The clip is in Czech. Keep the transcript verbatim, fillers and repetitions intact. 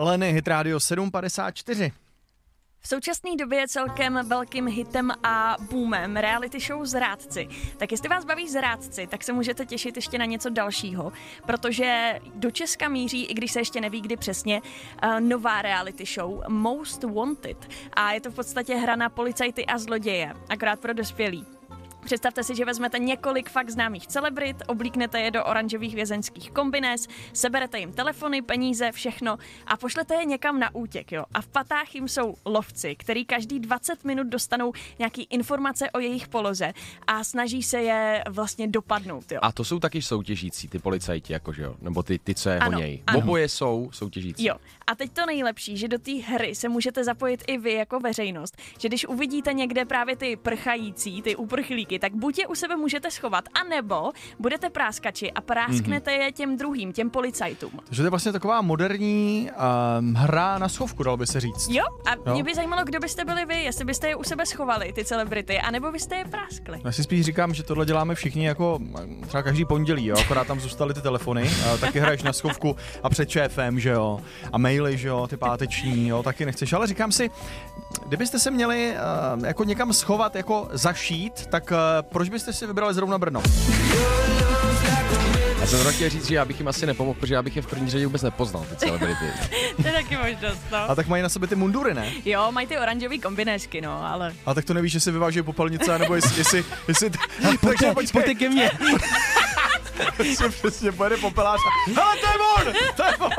Leny, Hit Radio sedm padesát čtyři. V současné době je celkem velkým hitem a boomem reality show Zrádci. Tak jestli vás baví Zrádci, tak se můžete těšit ještě na něco dalšího, protože do Česka míří, i když se ještě neví kdy přesně, nová reality show Most Wanted. A je to v podstatě hra na policajty a zloděje, akorát pro dospělí. Představte si, že vezmete několik fakt známých celebrit, oblíknete je do oranžových vězeňských kombinés, seberete jim telefony, peníze, všechno a pošlete je někam na útěk, jo. A v patách jim jsou lovci, který každý dvacet minut dostanou nějaký informace o jejich poloze a snaží se je vlastně dopadnout, jo. A to jsou taky soutěžící, ty policajti, jakože jo, nebo ty, ty co je Ano, honěj. ano. Oboje jsou soutěžící. Jo. A teď to nejlepší, že do té hry se můžete zapojit i vy jako veřejnost, že když uvidíte někde právě ty prchající, ty uprchlíky, tak buď je u sebe můžete schovat, anebo budete práskači a prásknete mm-hmm. je těm druhým, těm policajtům. Takže to je vlastně taková moderní um, hra na schovku, dalo by se říct. Jo, a jo? mě by zajímalo, kdo byste byli vy, jestli byste je u sebe schovali, ty celebrity, anebo byste je práskli. Já si spíš říkám, že tohle děláme všichni jako třeba každý pondělí, jo, akorát tam zůstaly ty telefony, a taky hraješ na schovku a před šéfem, že jo, a maily, že jo, ty páteční, jo, taky nechceš, ale říkám si, kdybyste se měli uh, jako někam schovat, jako zašít, tak uh, proč byste si vybrali zrovna Brno? Já jsem chtěl říct, že já bych jim asi nepomohl, protože já bych je v první řadě vůbec nepoznal, ty celebrity. To je taky možnost, no. A tak mají na sobě ty mundury, ne? Jo, mají ty oranžový kombinésky, no, ale... A tak to nevíš, jestli vyváží popelnice, nebo jestli... jestli, jestli pojďte, pojďte ke mně. Přesně pojede popelář. Hele, to je on! To je on!